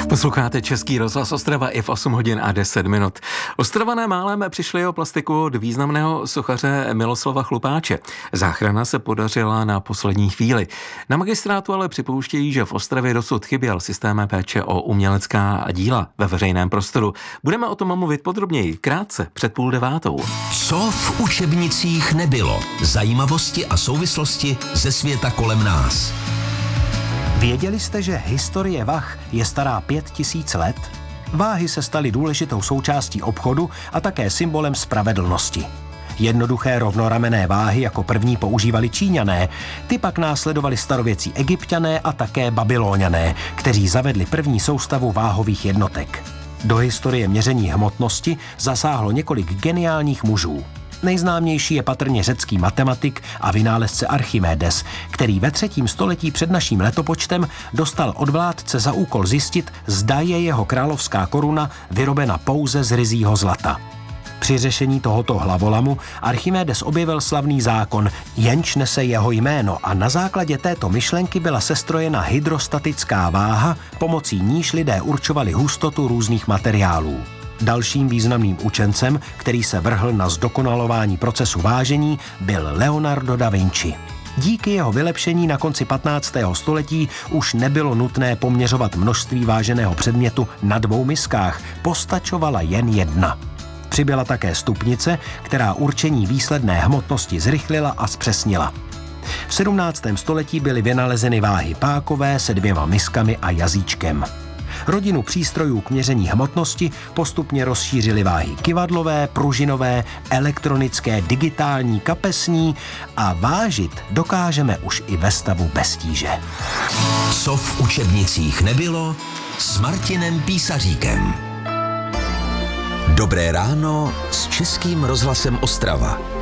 Posloucháte Český rozhlas Ostrava i v 8 hodin a 10 minut. Ostravané málem přišli o plastiku od významného sochaře Miloslava Chlupáče. Záchrana se podařila na poslední chvíli. Na magistrátu ale připouštějí, že v Ostravě dosud chyběl systém péče o umělecká díla ve veřejném prostoru. Budeme o tom mluvit podrobněji, krátce před 8:30. Co v učebnicích nebylo? Zajímavosti a souvislosti ze světa kolem nás. Věděli jste, že historie vah je stará 5000 let? Váhy se staly důležitou součástí obchodu a také symbolem spravedlnosti. Jednoduché rovnoramenné váhy jako první používali Číňané, ty pak následovali starověcí Egypťané a také Babylóňané, kteří zavedli první soustavu váhových jednotek. Do historie měření hmotnosti zasáhlo několik geniálních mužů. Nejznámější je patrně řecký matematik a vynálezce Archimedes, který ve 3. století před naším letopočtem dostal od vládce za úkol zjistit, zda je jeho královská koruna vyrobena pouze z ryzího zlata. Při řešení tohoto hlavolamu Archimedes objevil slavný zákon, jenž nese jeho jméno, a na základě této myšlenky byla sestrojena hydrostatická váha, pomocí níž lidé určovali hustotu různých materiálů. Dalším významným učencem, který se vrhl na zdokonalování procesu vážení, byl Leonardo da Vinci. Díky jeho vylepšení na konci 15. století už nebylo nutné poměřovat množství váženého předmětu na 2 miskách, postačovala jen 1. Přibyla také stupnice, která určení výsledné hmotnosti zrychlila a zpřesnila. V 17. století byly vynalezeny váhy pákové se 2 miskami a jazyčkem. Rodinu přístrojů k měření hmotnosti postupně rozšířily váhy kyvadlové, pružinové, elektronické, digitální, kapesní a vážit dokážeme už i ve stavu bez tíže. Co v učebnicích nebylo? S Martinem Písaříkem. Dobré ráno s Českým rozhlasem Ostrava.